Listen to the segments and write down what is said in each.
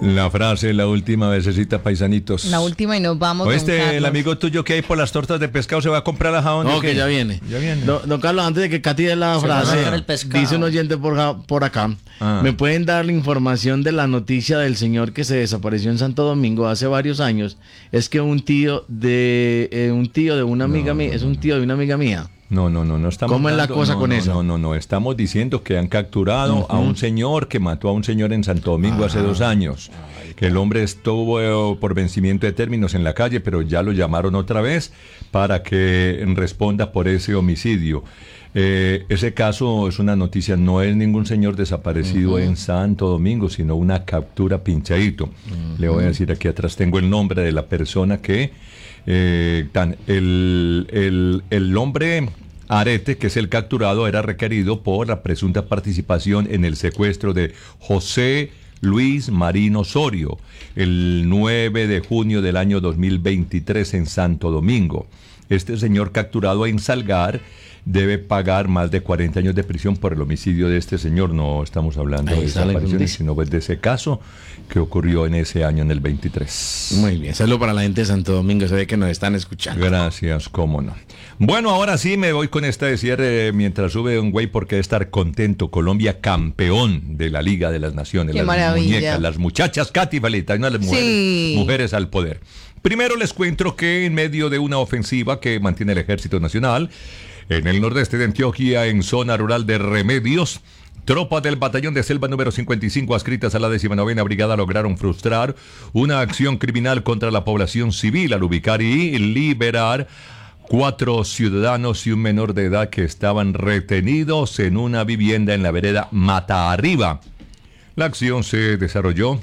La frase, la última vecesita, paisanitos. La última y nos vamos. ¿Oíste, el amigo tuyo que hay por las tortas de pescado se va a comprar a jabón? No, que ya viene. Ya viene. Don Carlos, antes de que Katy dé la frase, dice un oyente por acá, ¿me pueden dar la información de la noticia del señor que se desapareció en Santo Domingo hace varios años? Es que un tío de una amiga mía, es un tío de una amiga mía. No estamos. ¿Cómo es la cosa con eso? No, estamos diciendo que han capturado a un señor que mató a un señor en Santo Domingo hace 2 años. Que el hombre estuvo por vencimiento de términos en la calle, pero ya lo llamaron otra vez para que responda por ese homicidio. Ese caso es una noticia, no es ningún señor desaparecido en Santo Domingo, sino una captura pinchadito. Le voy a decir aquí atrás, tengo el nombre de la persona que... el hombre Arete, que es el capturado, era requerido por la presunta participación en el secuestro de José Luis Marín Osorio el 9 de junio del año 2023 en Santo Domingo. Este señor capturado en Salgar debe pagar más de 40 años de prisión por el homicidio de este señor. No estamos hablando de desapariciones, sino de ese caso que ocurrió en ese año, en el 23. Muy bien, saludo para la gente de Santo Domingo, se ve que nos están escuchando. Gracias, cómo no. Bueno, ahora sí me voy con esta de cierre mientras sube un güey, porque debe estar contento. Colombia campeón de la Liga de las Naciones. Qué las maravilla. Muñecas, las muchachas, Katy Valita, no las mujeres al poder. Primero les cuento que en medio de una ofensiva que mantiene el Ejército Nacional en el nordeste de Antioquia, en zona rural de Remedios, tropas del batallón de selva número 55 adscritas a la 19ª Brigada lograron frustrar una acción criminal contra la población civil al ubicar y liberar 4 ciudadanos y un menor de edad que estaban retenidos en una vivienda en la vereda Mata Arriba. La acción se desarrolló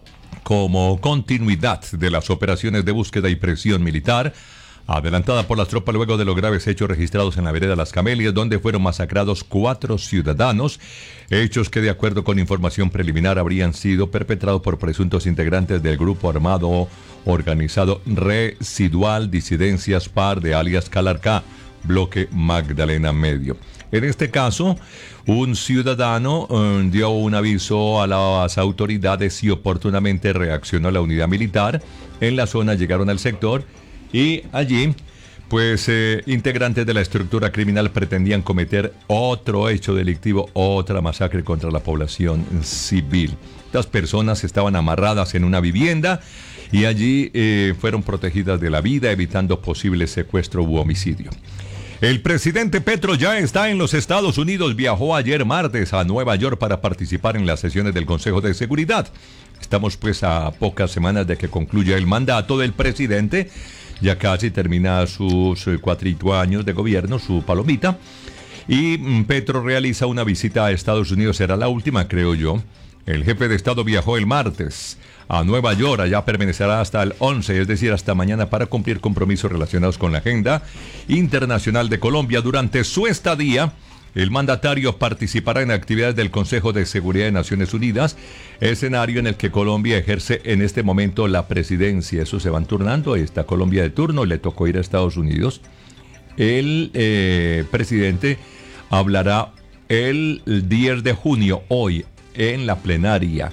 como continuidad de las operaciones de búsqueda y presión militar adelantada por las tropas luego de los graves hechos registrados en la vereda Las Camelias, donde fueron masacrados 4 ciudadanos, hechos que de acuerdo con información preliminar habrían sido perpetrados por presuntos integrantes del grupo armado organizado Residual Disidencias Par de alias Calarcá, bloque Magdalena Medio. En este caso, un ciudadano dio un aviso a las autoridades y oportunamente reaccionó la unidad militar. En la zona llegaron al sector y allí, pues, integrantes de la estructura criminal pretendían cometer otro hecho delictivo, otra masacre contra la población civil. Estas personas estaban amarradas en una vivienda y allí fueron protegidas de la vida, evitando posible secuestro u homicidio. El presidente Petro ya está en los Estados Unidos. Viajó ayer martes a Nueva York para participar en las sesiones del Consejo de Seguridad. Estamos pues a pocas semanas de que concluya el mandato del presidente. Ya casi termina sus 4 años de gobierno, su palomita. Y Petro realiza una visita a Estados Unidos, será la última, creo yo. El jefe de Estado viajó el martes a Nueva York, allá permanecerá hasta el 11, es decir, hasta mañana, para cumplir compromisos relacionados con la agenda internacional de Colombia. Durante su estadía, el mandatario participará en actividades del Consejo de Seguridad de Naciones Unidas, escenario en el que Colombia ejerce en este momento la presidencia. Eso se van turnando, está Colombia de turno, le tocó ir a Estados Unidos. El presidente hablará el 10 de junio, hoy, en la plenaria.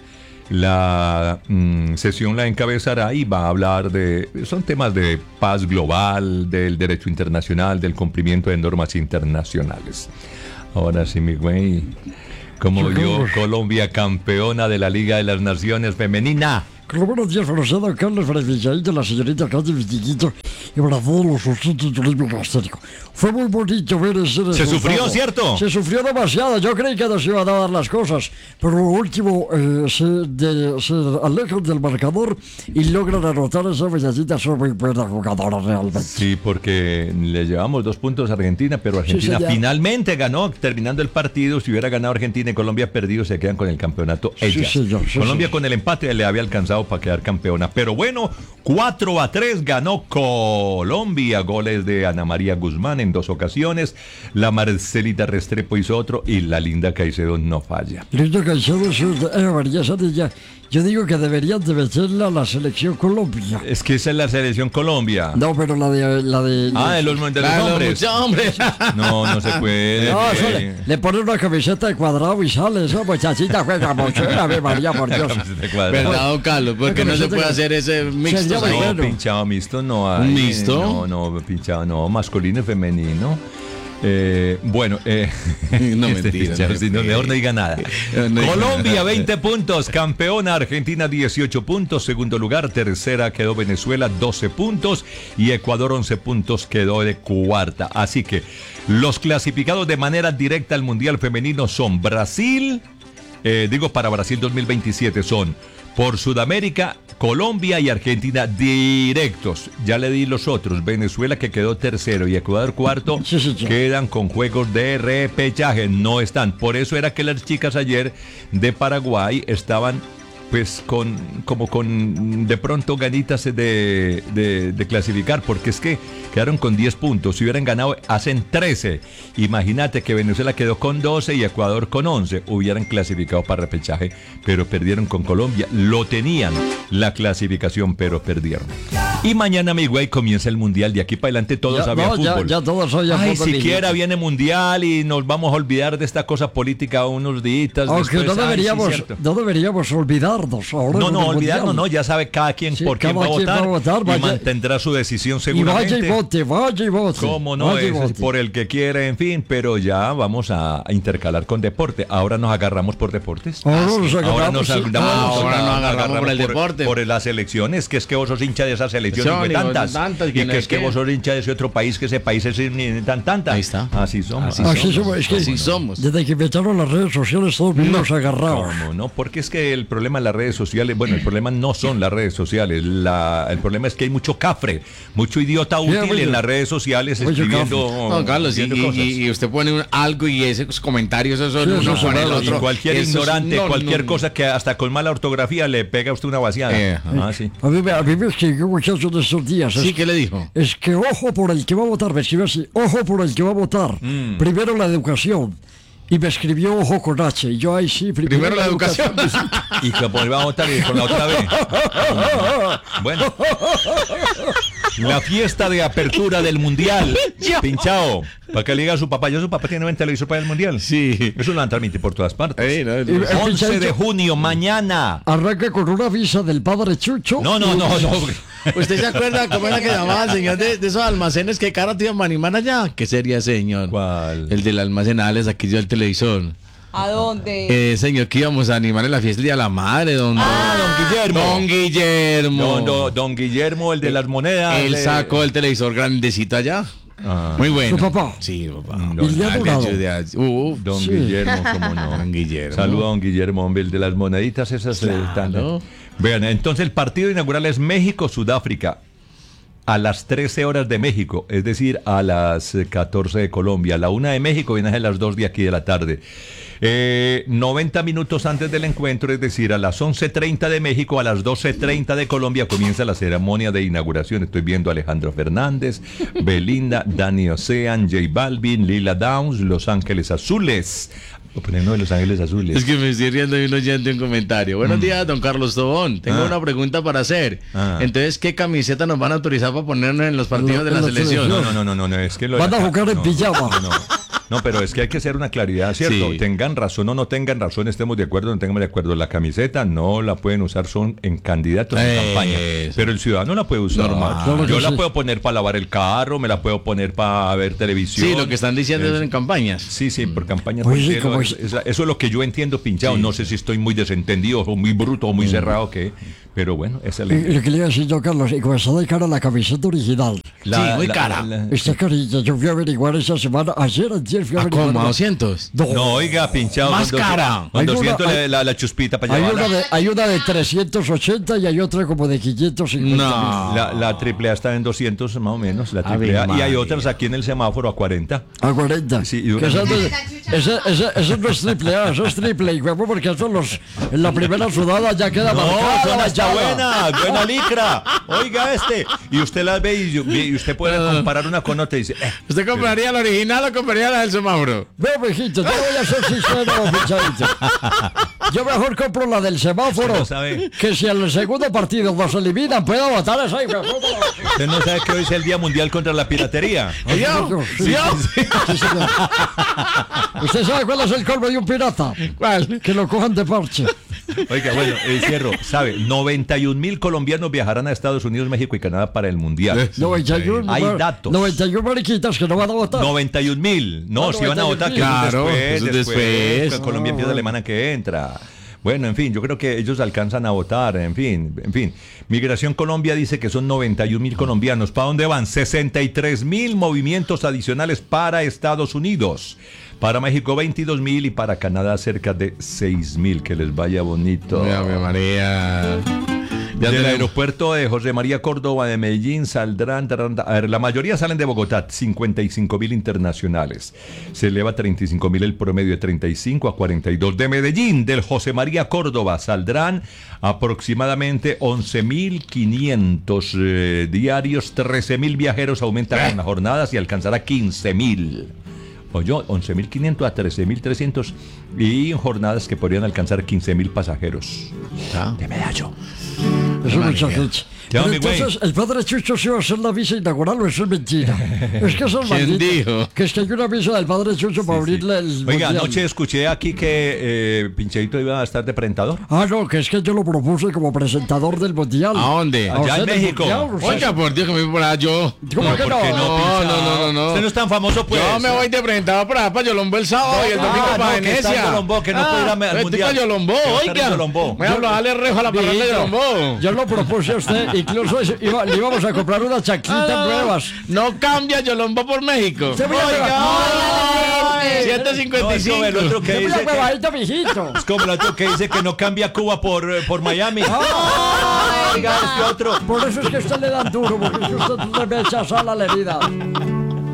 La sesión la encabezará y va a hablar son temas de paz global, del derecho internacional, del cumplimiento de normas internacionales. Ahora sí, mi güey, como yo, Colombia campeona de la Liga de las Naciones Femenina. Buenos días, don Carlos, para el la señorita Katy Vitiquito y para todos los suscritos de Turismo Pastético. Fue muy bonito ver ese resultado. Se sufrió, ¿cierto? Se sufrió demasiado. Yo creí que nos iban a dar las cosas, pero lo último se alejan del marcador y logran anotar esa bellacita. Son muy buenas jugadoras realmente. Sí, porque le llevamos 2 puntos a Argentina, pero Argentina finalmente ganó, terminando el partido. Si hubiera ganado Argentina y Colombia perdido, se quedan con el campeonato ellas. Sí, señor, Colombia con el empate le había alcanzado para quedar campeona, pero bueno, 4-3 ganó Colombia, goles de Ana María Guzmán en 2 ocasiones, la Marcelita Restrepo hizo otro y la Linda Caicedo no falla. Linda Caicedo es María Sanilla Yo digo que deberían de meterla a la selección Colombia. Es que esa es la selección Colombia. No, pero la de de los hombres. No se puede. No, le ponen una camiseta de cuadrado y sale. Esa muchachita juega mucho. Ave María, por Dios. ¿Verdad, don Carlos? Porque no se puede hacer ese mixto. No, pinchado mixto no hay. ¿Un mixto? No, pinchado no. Masculino y femenino. Bueno, no mentira. Mejor no diga nada. Colombia 20 puntos, campeona. Argentina 18 puntos, segundo lugar. Tercera quedó Venezuela 12 puntos y Ecuador 11 puntos quedó de cuarta. Así que los clasificados de manera directa al Mundial Femenino son Brasil, para Brasil 2027 son por Sudamérica, Colombia y Argentina directos. Ya le di los otros. Venezuela, que quedó tercero, y Ecuador cuarto, quedan con juegos de repechaje. No están. Por eso era que las chicas ayer de Paraguay estaban pues con de pronto ganitas de clasificar, porque es que quedaron con 10 puntos. Si hubieran ganado, hacen 13. Imagínate que Venezuela quedó con 12 y Ecuador con 11. Hubieran clasificado para repechaje, pero perdieron con Colombia. Lo tenían la clasificación, pero perdieron. Y mañana, mi güey, comienza el Mundial. De aquí para adelante todos había fútbol. Ya todos había fútbol. Ay, siquiera viene Mundial y nos vamos a olvidar de esta cosa política unos días. Aunque después, no deberíamos olvidarnos. Ahora no olvidarnos, no. Ya sabe cada quien por quién va a votar y mantendrá su decisión seguramente. Y vaya y vote. Cómo no, es por el que quiere, en fin. Pero ya vamos a intercalar con deporte. Ahora nos agarramos por deportes. Ahora nos agarramos por el deporte. Por las elecciones, que es que vos sos hincha de esas elecciones. Y que es que vos sos hincha de ese otro país, que ese país es tanta. Ahí está. Así somos. Así somos. Desde que inventaron las redes sociales todos nos agarramos. ¿Cómo no? Porque es que el problema de las redes sociales, bueno, el problema no son las redes sociales, el problema es que hay mucho cafre, mucho idiota útil en las redes sociales escribiendo. No, Carlos, y usted pone algo y esos comentarios, y cualquier ignorante, cualquier cosa que hasta con mala ortografía le pega a usted una vaciada. Sí. A mí me escribió un muchacho de estos días. Sí, ¿qué le dijo? Es que ojo por el que va a votar, me escribió así, ojo por el que va a votar. Primero la educación. Y me escribió ojo con H. Y yo ahí sí, primero la educación. Y que pues va a votar y con la otra vez. Bueno. La fiesta de apertura del Mundial. Pinchao. Para que le diga a su papá. Su papá tiene un televisor para el Mundial. Sí. Eso lo han transmitido por todas partes. 11 de junio, mañana. Arranca con una visa del padre Chucho. No. ¿Usted se acuerda cómo era que llamaba el señor de esos almacenes que cara tío Manimán allá? ¿Qué sería, señor? ¿Cuál? El del almacenales, aquí yo el televisor. ¿A dónde? Señor, que íbamos a animar en la fiesta del Día de la Madre, don Guillermo. Don Guillermo, el de las monedas. Él sacó el televisor grandecito allá. Muy bueno. ¿Tu papá? Sí, papá. Don Guillermo, cómo no. Don Guillermo. Saluda a don Guillermo, hombre, el de las moneditas esas. Claro. Vean, entonces el partido inaugural es México-Sudáfrica. A las 13 horas de México, es decir, a las 14 de Colombia. La 1 de México viene a las 2 de aquí de la tarde. 90 minutos antes del encuentro, es decir, a las 11:30 de México, a las 12:30 de Colombia, comienza la ceremonia de inauguración. Estoy viendo a Alejandro Fernández, Belinda, Dani Ocean, J Balvin, Lila Downs, Los Ángeles Azules. No, de Los Ángeles Azules. Es que me estoy riendo de un oyente un comentario. Buenos días, don Carlos Tobón. Tengo una pregunta para hacer. Entonces, ¿qué camiseta nos van a autorizar para ponernos en los partidos de la selección? No, es que van a jugar en pijama. No, pero es que hay que hacer una claridad, ¿cierto? Sí. Tengan razón o no tengan razón, estemos de acuerdo o no tengamos de acuerdo. La camiseta no la pueden usar, son en candidatos en campaña. Pero el ciudadano la puede usar. Normal. Yo la puedo poner para lavar el carro, me la puedo poner para ver televisión. Sí, lo que están diciendo es en campañas. Sí, por campañas. Eso es lo que yo entiendo, pinchado. Sí. No sé si estoy muy desentendido o muy bruto o muy cerrado, pero bueno, esa es la idea. Lo que le iba a decir yo, Carlos, y comenzó de cara la camiseta original. Muy cara. Esta carilla, yo fui a averiguar esa semana, ayer fui a averiguar. ¿Cómo? ¿A 200? No, oiga, pinchado. Más cara. Con 200 la chuspita para llevarla. Hay una de 380 y hay otra como de 550. No. La AAA está en 200 más o menos, la AAA. Y hay otras aquí en el semáforo a 40. ¿A 40? Sí. Eso no es AAA, eso es triple. Y porque eso en la primera sudada ya queda marcada. Buena licra. Oiga y usted las ve y usted puede comparar una con otra y dice, ¿usted compraría la original o compraría la del semáforo? No, mijito, te voy a ser sincero, pichadito. Yo mejor compro la del semáforo. No sabe. Que si en el segundo partido nos eliminan, puedo votar esa. ¿Usted no sabe que hoy es el Día Mundial contra la Piratería? Sí, señor. ¿Usted sabe cuál es el colmo de un pirata? ¿Cuál? Que lo cojan de parche. Oiga, bueno, cierro. ¿Sabe? 91.000 colombianos viajarán a Estados Unidos, México y Canadá para el Mundial. 91. Hay datos. 91 mariquitas que no van a votar. 91.000. No, si van a votar, que claro, eso es después. después. Colombia empieza la semana que entra. Bueno, en fin, yo creo que ellos alcanzan a votar, en fin. Migración Colombia dice que son 91.000 colombianos. ¿Para dónde van? 63.000 movimientos adicionales para Estados Unidos. Para México 22.000 y para Canadá cerca de 6.000. Que les vaya bonito. Ave María. Del aeropuerto de José María Córdoba de Medellín saldrán, a ver, la mayoría salen de Bogotá, 55.000 internacionales. Se eleva a 35.000 el promedio de 35 a 42. De Medellín, del José María Córdoba, saldrán aproximadamente 11.500 diarios, 13.000 viajeros aumentan las jornadas y alcanzará 15.000. Oye, 11.500 a 13.300 y jornadas que podrían alcanzar 15.000 pasajeros. De Medallo. Es mucha gente. Pero entonces, ¿el padre Chucho se va a hacer la visa inaugural o eso es mentira? Es que eso es ¿Quién maldito. dijo? Que es que hay una visa del padre Chucho para abrirle el Oiga, mundial. anoche escuché aquí que Pincheito iba a estar de presentador. Ah, no, que es que yo lo propuse como presentador del mundial. ¿A dónde? A Allá usted en del México. mundial, usted- Oiga, por Dios, que me voy por allá yo. ¿Cómo que no? ¿Por qué No. Usted no es tan famoso, pues. Yo me voy de presentador para allá, para Yolombó el sábado y el domingo para que está en Venecia. Yolombó, que no puede ir al estoy mundial. para Yolombó, Que va a estar en oiga. Yolombó. Voy a darle rejo a la parranda de Viejito, Yolombó. yo lo propuse a usted, incluso le íbamos a comprar unas chaqulitas nuevas. No cambia Yolombó por México. Se voy a Ay, 7.55. No, el otro que Deme dice una huevadita, mijito. es como el otro que dice que no cambia Cuba por Miami. Oiga, este otro. Por eso es que a usted le dan duro, porque es que usted le echa sal a la herida.